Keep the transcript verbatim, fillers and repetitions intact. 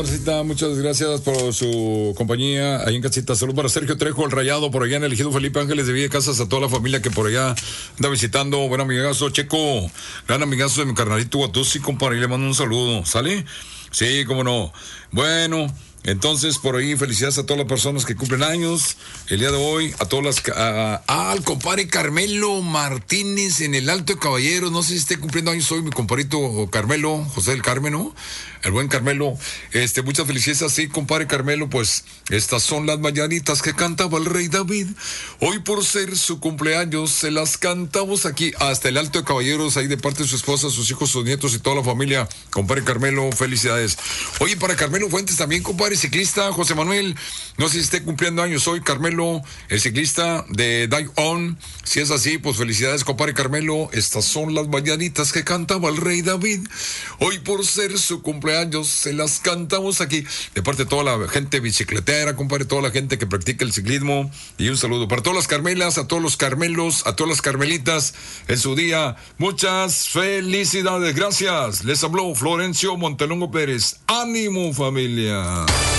Casita, muchas gracias por su compañía ahí en casita. Salud para Sergio Trejo, el Rayado, por allá en el Ejido Felipe Ángeles de Villa Casas, a toda la familia que por allá anda visitando. Buen amigazo, Checo, gran amigazo de mi carnalito Guatusi, compadre, y le mando un saludo, ¿sale? Sí, cómo no. Bueno, entonces por ahí felicidades a todas las personas que cumplen años el día de hoy, a todas las... Ah, al compadre Carmelo Martínez en el Alto de Caballeros, no sé si esté cumpliendo años hoy mi compadrito Carmelo, José del Carmen, ¿no? El buen Carmelo, este, muchas felicidades, sí, compadre Carmelo, pues estas son las mañanitas que cantaba el rey David. Hoy por ser su cumpleaños, se las cantamos aquí hasta el Alto de Caballeros, ahí de parte de su esposa, sus hijos, sus nietos y toda la familia. Compadre Carmelo, felicidades. Oye, para Carmelo Fuentes también, compadre ciclista, José Manuel, no sé si esté cumpliendo años hoy, Carmelo, el ciclista de Die On. Si es así, pues felicidades, compadre Carmelo. Estas son las mañanitas que cantaba el rey David. Hoy por ser su cumpleaños, se las cantamos aquí, de parte de toda la gente bicicletera, compadre, toda la gente que practica el ciclismo, y un saludo para todas las Carmelas, a todos los Carmelos, a todas las Carmelitas en su día. Muchas felicidades, gracias. Les habló Florencio Montelongo Pérez. ¡Ánimo, familia!